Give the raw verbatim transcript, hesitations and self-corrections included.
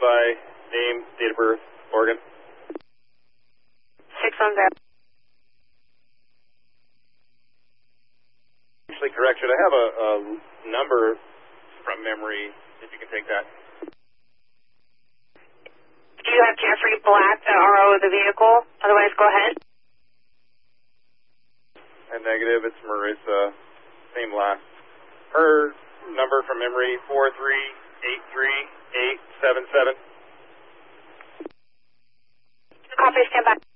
by name, date of birth, Oregon. six one zero. Actually, correct. Should I have a, a number from memory, if you can take that? Do you have Jeffrey Black, the R O of the vehicle? Otherwise, go ahead. And negative, it's Marissa, same last. Her number from memory, four three eight three eight seven seven. Copy, stand by.